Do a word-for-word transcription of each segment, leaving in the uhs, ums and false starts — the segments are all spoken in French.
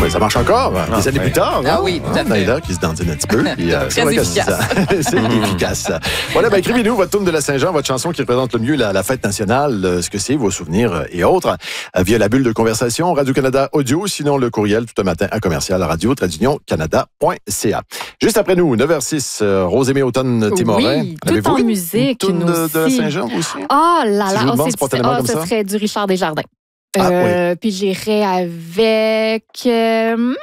mais ça marche encore. Ah, des années ouais. plus tard. Ah oui, tout à fait. Naïda qui se dandine un petit peu. Puis, euh, c'est vrai efficace. Que c'est, c'est efficace. Voilà, ben, écrivez-nous votre tourne de la Saint-Jean, votre chanson qui représente le mieux la, la fête nationale, euh, ce que c'est, vos souvenirs et autres, euh, via la bulle de conversation, Radio-Canada Audio, sinon le courriel tout un matin à commercial radio traduction canada point c a. Juste après nous, neuf heures zéro six, euh, Rosemée Automne-Timorin. Oui, tout en musique. Une tourne de, de la Saint-Jean aussi? Ah oh, là si là, je vous oh, demande c'est, spontanément oh, comme ce ça? serait du Richard Desjardins. Ah, euh, oui. Puis j'irais avec... Euh,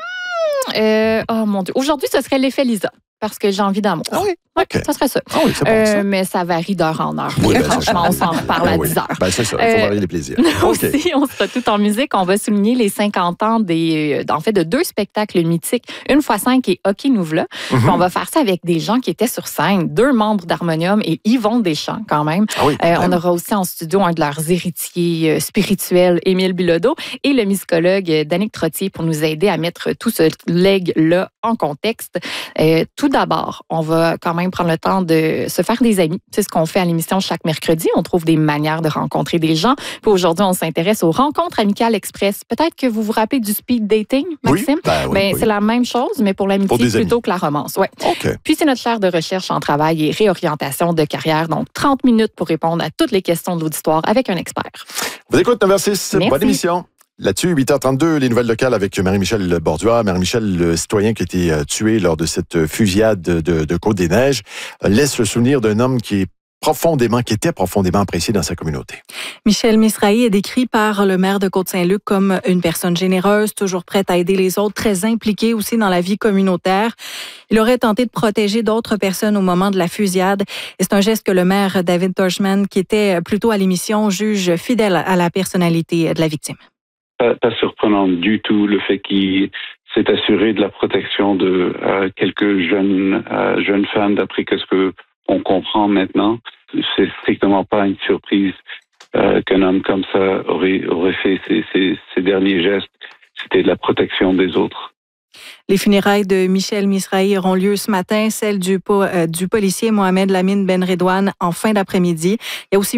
euh, oh mon Dieu. Aujourd'hui, ce serait l'effet Lisa, parce que j'ai envie d'amour. Ah oui? Ouais, okay. Ça serait ça. Ah oui, c'est bon, euh, ça. Mais ça varie d'heure en heure. Oui, ben, franchement, on s'en reparle ben, à oui. dix heures. Ben, c'est ça, il faut euh, varier les plaisirs. Aussi, okay. on sera tout en musique. On va souligner les cinquante ans des, en fait, de deux spectacles mythiques, Une fois cinq et Hockey Nouvela. Mm-hmm. On va faire ça avec des gens qui étaient sur scène, deux membres d'Harmonium et Yvon Deschamps quand même. Ah oui, euh, même. On aura aussi en studio un de leurs héritiers euh, spirituels, Émile Bilodeau, et le musicologue euh, Danick Trottier pour nous aider à mettre tout ce leg-là en contexte. Euh, tout d'abord, on va quand même prendre le temps de se faire des amis. C'est ce qu'on fait à l'émission chaque mercredi. On trouve des manières de rencontrer des gens. Puis aujourd'hui, on s'intéresse aux rencontres amicales express. Peut-être que vous vous rappelez du speed dating, Maxime? Oui, ben oui, ben, oui. C'est la même chose, mais pour l'amitié pour plutôt amis. que la romance. Ouais. Okay. Puis c'est notre chaire de recherche en travail et réorientation de carrière. Donc, trente minutes pour répondre à toutes les questions de l'auditoire avec un expert. Vous écoutez neuf heures zéro six. Merci. Bonne émission. Là-dessus, huit heures trente-deux, les nouvelles locales avec Marie-Michel Borduas. Marie-Michel, le citoyen qui a été tué lors de cette fusillade de, de, de Côte-des-Neiges, laisse le souvenir d'un homme qui est profondément, qui était profondément apprécié dans sa communauté. Michel Misrahi est décrit par le maire de Côte-Saint-Luc comme une personne généreuse, toujours prête à aider les autres, très impliquée aussi dans la vie communautaire. Il aurait tenté de protéger d'autres personnes au moment de la fusillade. Et c'est un geste que le maire David Torchman, qui était plutôt à l'émission, juge fidèle à la personnalité de la victime. Pas, pas surprenant du tout le fait qu'il s'est assuré de la protection de euh, quelques jeunes euh, jeunes femmes, d'après ce que on comprend maintenant. C'est strictement pas une surprise euh, qu'un homme comme ça aurait, aurait fait ces, ces, ces derniers gestes. C'était de la protection des autres. Les funérailles de Michel Misrahi auront lieu ce matin, celles du, po- euh, du policier Mohamed Lamine Ben Redouane en fin d'après-midi. Il y a aussi